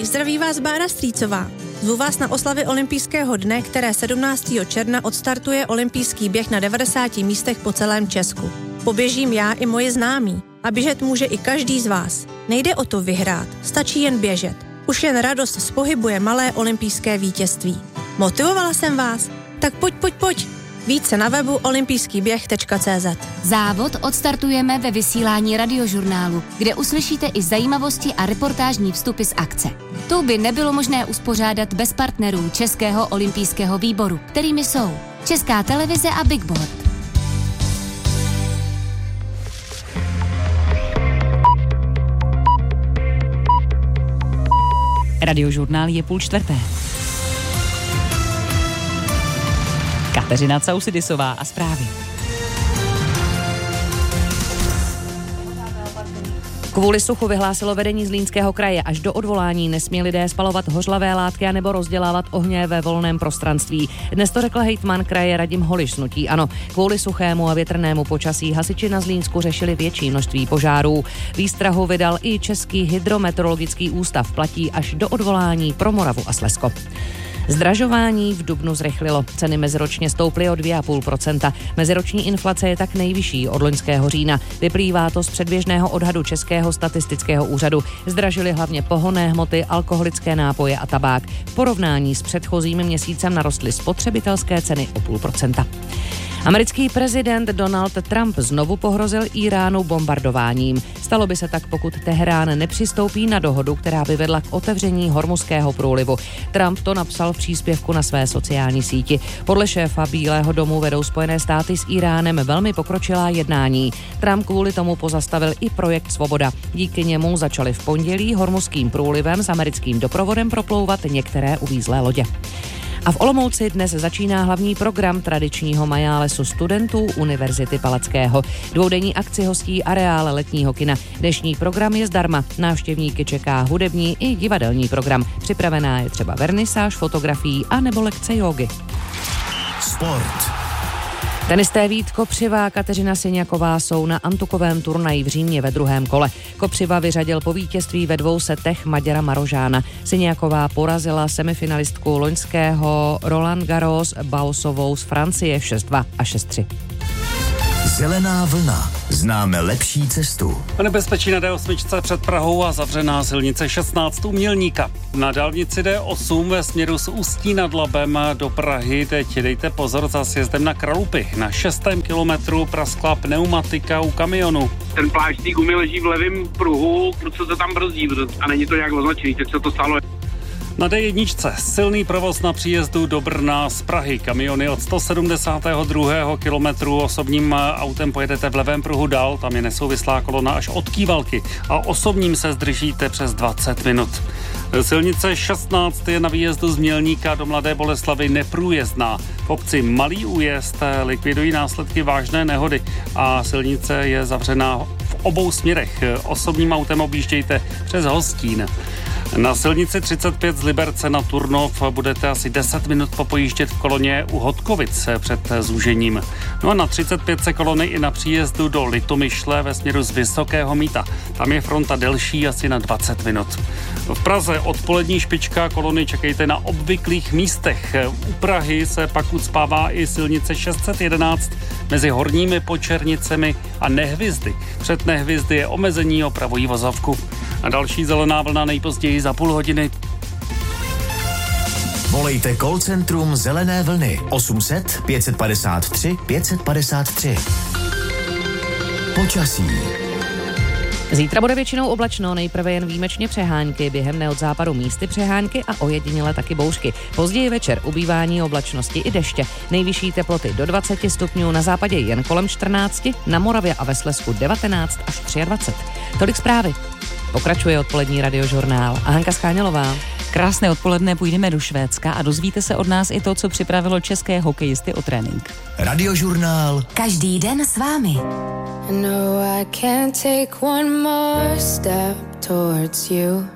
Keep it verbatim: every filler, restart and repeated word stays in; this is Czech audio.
zdraví vás Bára Strýcová. Zvu vás na oslavy olympijského dne, které sedmnáctého června odstartuje olympijský běh na devadesáti místech po celém Česku. Poběžím já i moji známí a běžet může i každý z vás. Nejde o to vyhrát, stačí jen běžet. Už jen radost z pohybu je malé olympijské vítězství. Motivovala jsem vás? Tak pojď, pojď, pojď. Více na webu olympijský běh tečka cé zet. Závod odstartujeme ve vysílání Radiožurnálu, kde uslyšíte i zajímavosti a reportážní vstupy z akce. Tu by nebylo možné uspořádat bez partnerů Českého olympijského výboru, kterými jsou Česká televize a Big Board. Radiožurnál je půl čtvrté. Kateřina Causidisová a zprávy. Kvůli suchu vyhlásilo vedení Zlínského kraje, až do odvolání nesmí lidé spalovat hořlavé látky a nebo rozdělávat ohně ve volném prostranství. Dnes to řekl hejtman kraje Radim Holiš z hnutí ANO. Kvůli suchému a větrnému počasí hasiči na Zlínsku řešili větší množství požárů. Výstrahu vydal i Český hydrometeorologický ústav, platí až do odvolání pro Moravu a Slezsko. Zdražování v dubnu zrychlilo. Ceny meziročně stouply o dvě celá pět procenta. Meziroční inflace je tak nejvyšší od loňského října. Vyplývá to z předběžného odhadu Českého statistického úřadu. Zdražily hlavně pohonné hmoty, alkoholické nápoje a tabák. V porovnání s předchozím měsícem narostly spotřebitelské ceny o půl procenta. Americký prezident Donald Trump znovu pohrozil Íránu bombardováním. Stalo by se tak, pokud Teherán nepřistoupí na dohodu, která by vedla k otevření Hormuzského průlivu. Trump to napsal v příspěvku na své sociální síti. Podle šéfa Bílého domu vedou Spojené státy s Íránem velmi pokročilá jednání. Trump kvůli tomu pozastavil i projekt Svoboda. Díky němu začaly v pondělí Hormuzským průlivem s americkým doprovodem proplouvat některé uvízlé lodě. A v Olomouci dnes začíná hlavní program tradičního majálesu studentů Univerzity Palackého. Dvoudenní akci hostí areál letního kina. Dnešní program je zdarma. Návštěvníky čeká hudební i divadelní program. Připravená je třeba vernisáž, fotografií a nebo lekce jógy. Sport. Tenisté Vít Kopřiva a Kateřina Siniaková jsou na antukovém turnaji v Římě ve druhém kole. Kopřiva vyřadil po vítězství ve dvou setech Maďara Marožána. Siniaková porazila semifinalistku loňského Roland Garros Baosovou z Francie šest dva a šest tři. Zelená vlna. Známe lepší cestu. Nebezpečí na dé osm před Prahou a zavřená silnice šestnáct u Mělníka. Na dálnici dé osm ve směru z Ústí nad Labem do Prahy teď dejte pozor za sjezdem na Kralupy. Na šestém kilometru praskla pneumatika u kamionu. Ten pláštík gumy leží v levém pruhu, proč se to tam brzdí a není to nějak označený, tak se to stalo. Na dé jedna silný provoz na příjezdu do Brna z Prahy. Kamiony od sto sedmdesátého druhého kilometru osobním autem pojedete v levém pruhu dál, tam je nesouvislá kolona až od Kývalky a osobním se zdržíte přes dvacet minut. Silnice šestnáct je na výjezdu z Mělníka do Mladé Boleslavi neprůjezdná. V obci Malý Újezd likvidují následky vážné nehody a silnice je zavřená v obou směrech. Osobním autem objíždějte přes Hostín. Na silnici třicet pět z Liberce na Turnov budete asi deset minut popojíždět v koloně u Hodkovic před zúžením. No a na třicet pět se kolony i na příjezdu do Litomyšle ve směru z Vysokého Mýta. Tam je fronta delší asi na dvacet minut. V Praze odpolední špička, kolony čekejte na obvyklých místech. U Prahy se pak ucpává i silnice šest set jedenáct mezi Horními Počernicemi a Nehvizdy. Před Nehvizdy je omezení, opravují vozovku. A další zelená vlna nejpozději za půl hodiny. Volejte call centrum Zelené vlny osm set pět padesát tři pět padesát tři. Počasí. Zítra bude většinou oblačno, nejprve jen výjimečně přehánky, během dne od západu místy přehánky a ojediněle taky bouřky. Později večer ubývání oblačnosti i deště. Nejvyšší teploty do dvacet stupňů, na západě jen kolem čtrnáct, na Moravě a ve Slezsku devatenáct až dvacet tři. Tolik zprávy. Pokračuje odpolední radiožurnál a Hanka Schánělová. Krásné odpoledne, půjdeme do Švédska a dozvíte se od nás i to, co připravilo české hokejisty o trénink. Radiožurnál. Každý den s vámi. No, I can't take one more step towards you.